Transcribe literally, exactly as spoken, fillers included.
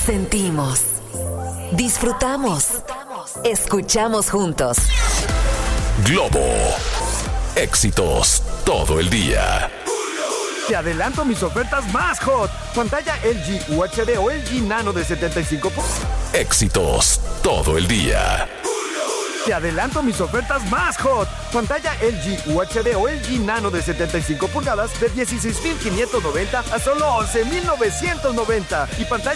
Sentimos, disfrutamos, escuchamos juntos. Globo. Éxitos todo el día. Te adelanto mis ofertas más hot. Pantalla L G U H D o L G Nano de setenta y cinco pulgadas. Éxitos todo el día. Te adelanto mis ofertas más hot. Pantalla L G U H D o L G Nano de setenta y cinco pulgadas de dieciséis mil quinientos noventa a solo once mil novecientos noventa. Y pantalla